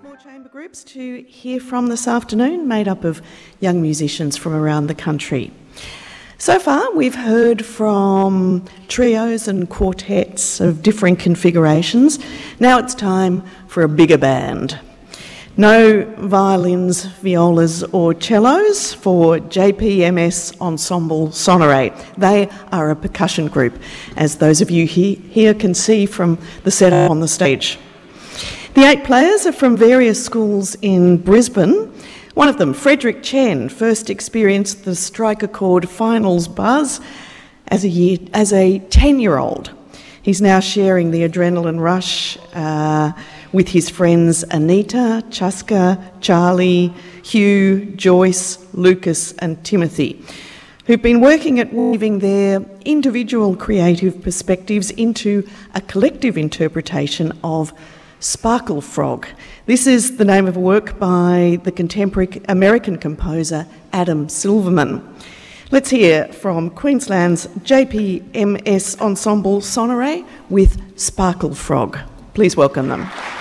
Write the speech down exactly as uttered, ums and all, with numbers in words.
More chamber groups to hear from this afternoon, made up of young musicians from around the country. So far, we've heard from trios and quartets of differing configurations. Now it's time for a bigger band. No violins, violas or cellos for J P M S Ensemble Sonore. They are a percussion group, as those of you he- here can see from the setup on the stage. The eight players are from various schools in Brisbane. One of them, Frederick Chen, first experienced the striker chord finals buzz as a year, as a ten-year-old. He's now sharing the adrenaline rush uh, with his friends Anita, Chaska, Charlie, Hugh, Joyce, Lucas and Timothy, who've been working at weaving their individual creative perspectives into a collective interpretation of Sparkle Frog. This is the name of a work by the contemporary American composer Adam Silverman. Let's hear from Queensland's J P M S Ensemble Sonore with Sparkle Frog. Please welcome them.